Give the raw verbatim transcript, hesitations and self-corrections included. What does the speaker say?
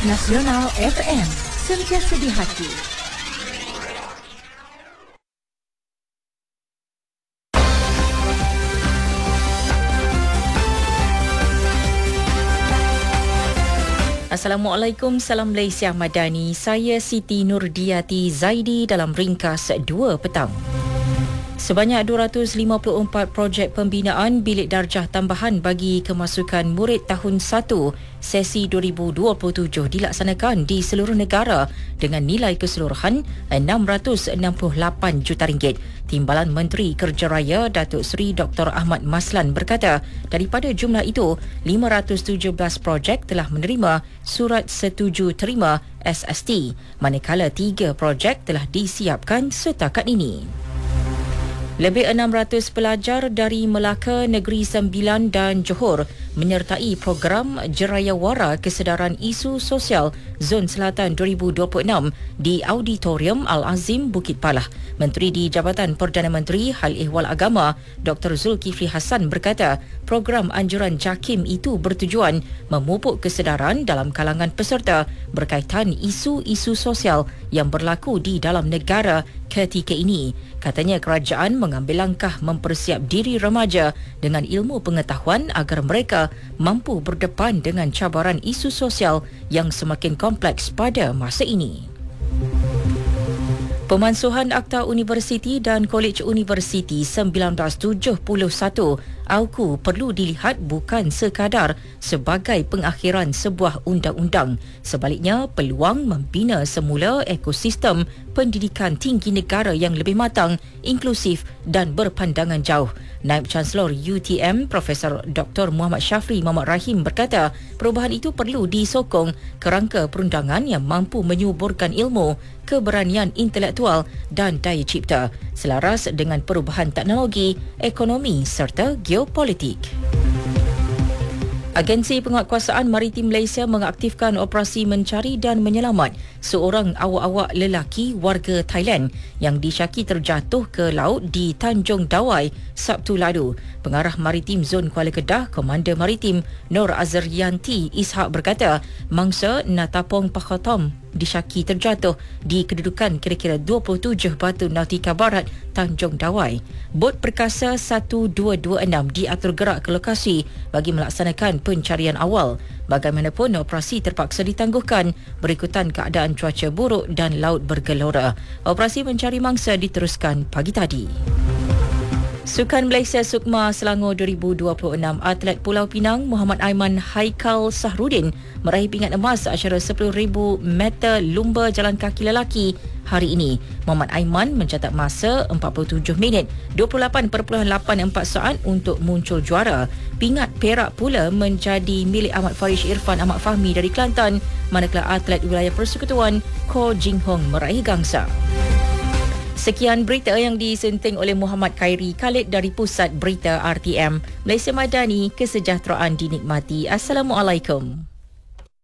Nasional F M, sentiasa di hati. Assalamualaikum, salam Malaysia Madani. Saya Siti Nurdiati Zaidi dalam ringkas dua petang. Sebanyak dua ratus lima puluh empat projek pembinaan bilik darjah tambahan bagi kemasukan murid tahun satu sesi dua ribu dua puluh tujuh dilaksanakan di seluruh negara dengan nilai keseluruhan enam ratus enam puluh lapan juta ringgit. Timbalan Menteri Kerja Raya Datuk Seri Doktor Ahmad Maslan berkata, daripada jumlah itu, lima ratus tujuh belas projek telah menerima surat setuju terima S S T, manakala tiga projek telah disiapkan setakat ini. Lebih enam ratus pelajar dari Melaka, Negeri Sembilan dan Johor menyertai program Jerayawara Kesedaran Isu Sosial Zon Selatan dua ribu dua puluh enam di Auditorium Al-Azim, Bukit Palah. Menteri di Jabatan Perdana Menteri Hal Ehwal Agama Doktor Zulkifli Hassan berkata, program anjuran JAKIM itu bertujuan memupuk kesedaran dalam kalangan peserta berkaitan isu-isu sosial yang berlaku di dalam negara ketika ini. Katanya kerajaan mengambil langkah mempersiap diri remaja dengan ilmu pengetahuan agar mereka mampu berdepan dengan cabaran isu sosial yang semakin kompleks pada masa ini. Pemansuhan Akta Universiti dan Kolej Universiti sembilan belas tujuh puluh satu A U K U perlu dilihat bukan sekadar sebagai pengakhiran sebuah undang-undang. Sebaliknya, peluang membina semula ekosistem pendidikan tinggi negara yang lebih matang, inklusif dan berpandangan jauh. Naib Chancellor U T M Profesor Doktor Muhammad Syafri Muhammad Rahim berkata, perubahan itu perlu disokong kerangka perundangan yang mampu menyuburkan ilmu, keberanian intelektual dan daya cipta selaras dengan perubahan teknologi, ekonomi serta geopolitik. Agensi Penguatkuasaan Maritim Malaysia mengaktifkan operasi mencari dan menyelamat seorang awak-awak lelaki warga Thailand yang disyaki terjatuh ke laut di Tanjung Dawai Sabtu lalu. Pengarah Maritim Zon Kuala Kedah, Komander Maritim Nur Azrianti Ishak berkata, mangsa Natapong Pakhotom disyaki terjatuh di kedudukan kira-kira dua puluh tujuh Batu Nautika Barat, Tanjung Dawai. Bot perkasa satu dua dua enam diatur gerak ke lokasi bagi melaksanakan pencarian awal. Bagaimanapun, operasi terpaksa ditangguhkan berikutan keadaan cuaca buruk dan laut bergelora. Operasi mencari mangsa diteruskan pagi tadi. Sukan Malaysia Sukma Selangor dua ribu dua puluh enam, atlet Pulau Pinang Muhammad Aiman Haikal Sahrudin meraih pingat emas acara sepuluh ribu meter lumba jalan kaki lelaki hari ini. Muhammad Aiman mencatat masa empat puluh tujuh minit dua puluh lapan perpuluhan lapan empat saat untuk muncul juara. Pingat perak pula menjadi milik Ahmad Farish Irfan Ahmad Fahmi dari Kelantan, manakala atlet wilayah Persekutuan Ko Jing Hong meraih gangsa. Sekian berita yang disenting oleh Muhammad Khairi Khalid dari Pusat Berita R T M. Malaysia Madani, kesejahteraan dinikmati. Assalamualaikum.